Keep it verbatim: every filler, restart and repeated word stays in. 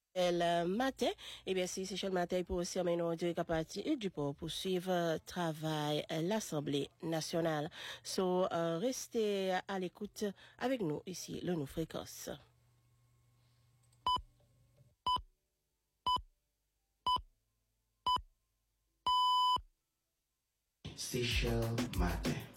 Le matin, eh bien, si c'est le matin pour aussi amener de capacité du pour poursuivre travail à l'Assemblée nationale. So, euh, restez à l'écoute avec nous ici, le nous fréquence. Seychelles matin.